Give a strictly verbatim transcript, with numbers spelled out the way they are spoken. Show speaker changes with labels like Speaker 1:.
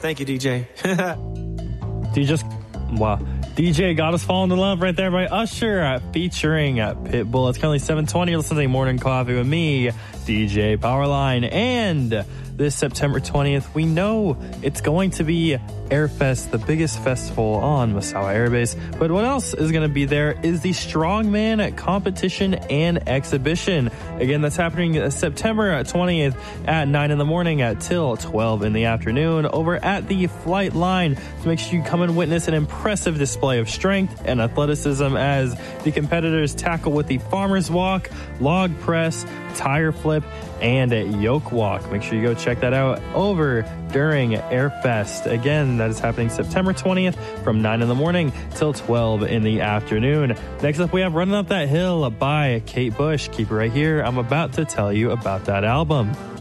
Speaker 1: Thank you, D J.
Speaker 2: Do you just, wow. D J got us falling in love right there by Usher uh, featuring uh, Pitbull. It's currently seven twenty. Listen to Morning Coffee with me, D J Powerline. And this September twentieth, we know it's going to be Airfest, the biggest festival on Misawa Air Base. But what else is going to be there is the Strongman competition and exhibition. Again, that's happening September twentieth at nine in the morning at till twelve in the afternoon over at the Flight Line. So make sure you come and witness an impressive display of strength and athleticism as the competitors tackle with the farmer's walk, log press, tire flip, and a yoke walk. Make sure you go check that out over during Airfest. Again, that is happening September twentieth from nine in the morning till twelve in the afternoon. Next up, we have Running Up That Hill by Kate Bush. Keep it right here. I'm about to tell you about that album.